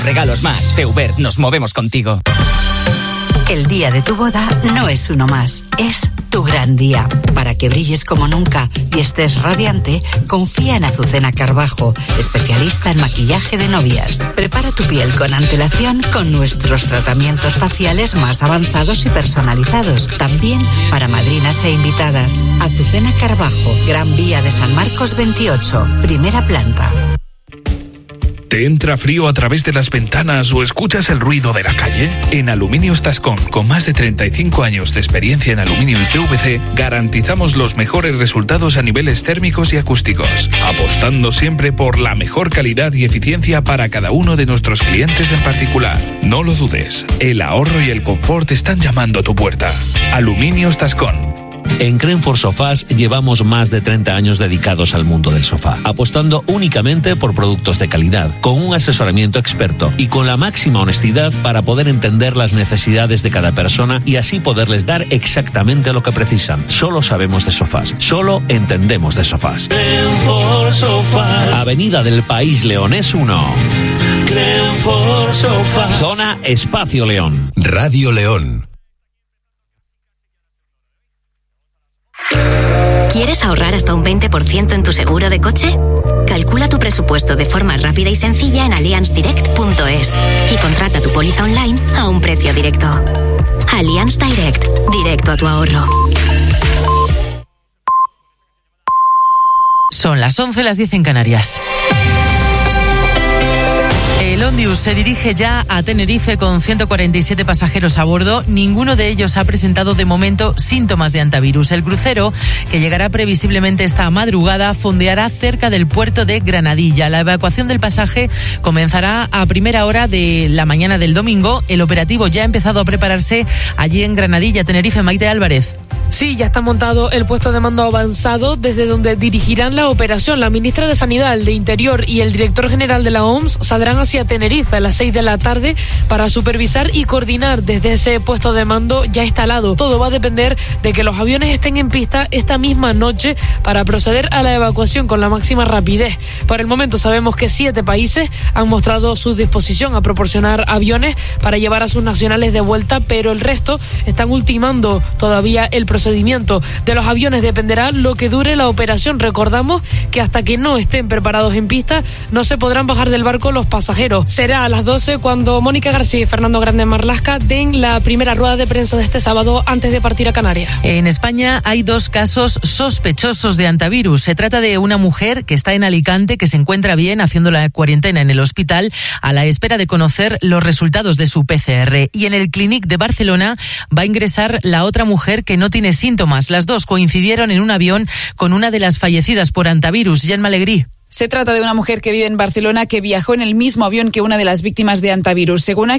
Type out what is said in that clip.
Regalos más. Teuber, nos movemos contigo. El día de tu boda no es uno más, es tu gran día. Para que brilles como nunca y estés radiante, confía en Azucena Carbajo, especialista en maquillaje de novias. Prepara tu piel con antelación con nuestros tratamientos faciales más avanzados y personalizados. También para madrinas e invitadas. Azucena Carbajo, Gran Vía de San Marcos 28, primera planta. ¿Te entra frío a través de las ventanas o escuchas el ruido de la calle? En Aluminios Tascón, con más de 35 años de experiencia en aluminio y PVC, garantizamos los mejores resultados a niveles térmicos y acústicos, apostando siempre por la mejor calidad y eficiencia para cada uno de nuestros clientes en particular. No lo dudes, el ahorro y el confort están llamando a tu puerta. Aluminios Tascón. En Crenford Sofás llevamos más de 30 años dedicados al mundo del sofá, apostando únicamente por productos de calidad, con un asesoramiento experto y con la máxima honestidad para poder entender las necesidades de cada persona y así poderles dar exactamente lo que precisan. Solo sabemos de sofás, solo entendemos de sofás. Crenford Sofás. Avenida del País Leonés 1. Crenford Sofás. Zona Espacio León. Radio León. ¿Quieres ahorrar hasta un 20% en tu seguro de coche? Calcula tu presupuesto de forma rápida y sencilla en allianzdirect.es y contrata tu póliza online a un precio directo. Allianz Direct, directo a tu ahorro. Son las 11, las 10 en Canarias. El Ondius se dirige ya a Tenerife con 147 pasajeros a bordo. Ninguno de ellos ha presentado de momento síntomas de antivirus. El crucero, que llegará previsiblemente esta madrugada, fondeará cerca del puerto de Granadilla. La evacuación del pasaje comenzará a primera hora de la mañana del domingo. El operativo ya ha empezado a prepararse allí en Granadilla, Tenerife. Maite Álvarez. Sí, ya está montado el puesto de mando avanzado desde donde dirigirán la operación. La ministra de Sanidad, el de Interior y el director general de la OMS saldrán hacia Tenerife a las 6 de la tarde para supervisar y coordinar desde ese puesto de mando ya instalado. Todo va a depender de que los aviones estén en pista esta misma noche para proceder a la evacuación con la máxima rapidez. Por el momento sabemos que 7 países han mostrado su disposición a proporcionar aviones para llevar a sus nacionales de vuelta, pero el resto están ultimando todavía el procedimiento de los aviones. Dependerá lo que dure la operación. Recordamos que hasta que no estén preparados en pista no se podrán bajar del barco los pasajeros. Será a las 12 cuando Mónica García y Fernando Grande Marlasca den la primera rueda de prensa de este sábado antes de partir a Canarias. En España hay 2 casos sospechosos de antivirus. Se trata de una mujer que está en Alicante, que se encuentra bien haciendo la cuarentena en el hospital a la espera de conocer los resultados de su PCR. Y en el Clínic de Barcelona va a ingresar la otra mujer que no tiene síntomas. Las 2 coincidieron en un avión con una de las fallecidas por antivirus, Gemma Alegrí. Se trata de una mujer que vive en Barcelona que viajó en el mismo avión que una de las víctimas de antivirus. Según